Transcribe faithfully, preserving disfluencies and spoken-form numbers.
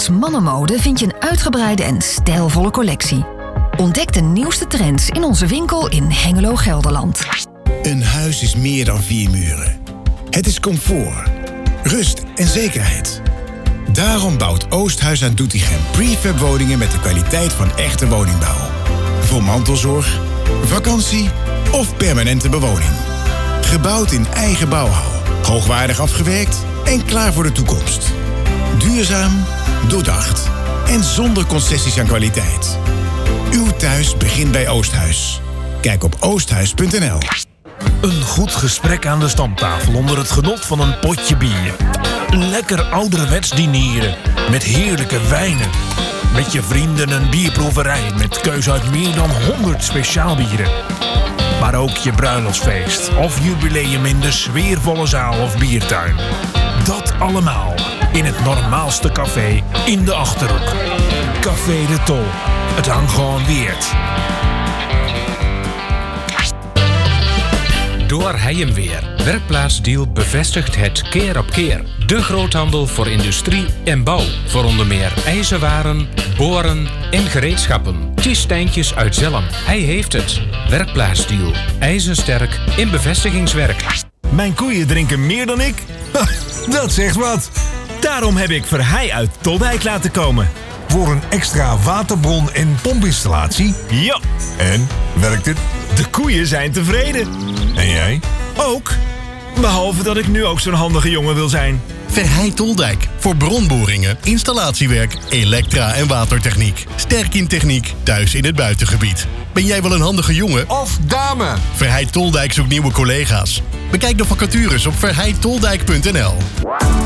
Luxe mannenmode vind je een uitgebreide en stijlvolle collectie. Ontdek de nieuwste trends in onze winkel in Hengelo, Gelderland. Een huis is meer dan vier muren. Het is comfort, rust en zekerheid. Daarom bouwt Oosthuis aan Doetinchem prefab woningen met de kwaliteit van echte woningbouw. Voor mantelzorg, vakantie of permanente bewoning. Gebouwd in eigen bouwhal, hoogwaardig afgewerkt en klaar voor de toekomst. Duurzaam, doordacht en zonder concessies aan kwaliteit. Uw thuis begint bij Oosthuis. Kijk op oosthuis punt n l. Een goed gesprek aan de stamtafel onder het genot van een potje bier. Lekker ouderwets dineren met heerlijke wijnen. Met je vrienden een bierproeverij met keus uit meer dan honderd speciaalbieren. Maar ook je bruiloftsfeest of jubileum in de sfeervolle zaal of biertuin. Dat allemaal in het normaalste café in de Achterhoek. Café de Tol. Het hangt gewoon weerd. Door Heijmweer. Werkplaatsdeal bevestigt het keer op keer. De groothandel voor industrie en bouw. Voor onder meer ijzerwaren, boren en gereedschappen. Tiestijntjes uit Zelm. Hij heeft het. Werkplaatsdeal. IJzersterk in bevestigingswerk. Mijn koeien drinken meer dan ik? Ha, dat zegt wat. Daarom heb ik Verheij uit Toldijk laten komen. Voor een extra waterbron- en pompinstallatie? Ja. En, werkt het? De koeien zijn tevreden. En jij? Ook. Behalve dat ik nu ook zo'n handige jongen wil zijn. Verheij Toldijk. Voor bronboringen, installatiewerk, elektra- en watertechniek. Sterk in techniek, thuis in het buitengebied. Ben jij wel een handige jongen? Of dame? Verheij Toldijk zoekt nieuwe collega's. Bekijk de vacatures op verheij toldijk punt n l.